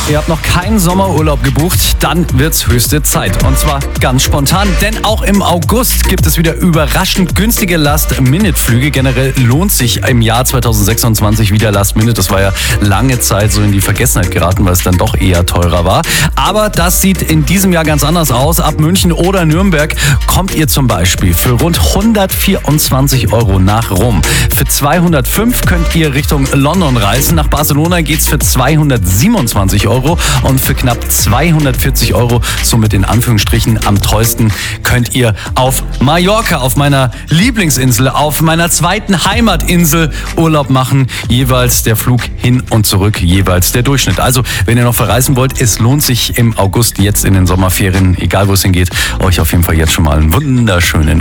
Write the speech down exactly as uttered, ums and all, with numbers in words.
Ihr habt noch keinen Sommerurlaub gebucht, dann wird's höchste Zeit. Und zwar ganz spontan, denn auch im August gibt es wieder überraschend günstige Last-Minute-Flüge. Generell lohnt sich im Jahr zweitausendsechsundzwanzig wieder Last-Minute. Das war ja lange Zeit so in die Vergessenheit geraten, weil es dann doch eher teurer war. Aber das sieht in diesem Jahr ganz anders aus. Ab München oder Nürnberg kommt ihr zum Beispiel für rund hundertvierundzwanzig Euro nach Rom. Für zweihundertfünf könnt ihr Richtung London reisen. Nach Barcelona geht's für zweihundertsiebenundzwanzig Euro und für knapp zweihundertvierzig Euro, somit in Anführungsstrichen am teuersten, könnt ihr auf Mallorca, auf meiner Lieblingsinsel, auf meiner zweiten Heimatinsel Urlaub machen. Jeweils der Flug hin und zurück, jeweils der Durchschnitt. Also, wenn ihr noch verreisen wollt, es lohnt sich im August, jetzt in den Sommerferien, egal wo es hingeht, euch auf jeden Fall jetzt schon mal einen wunderschönen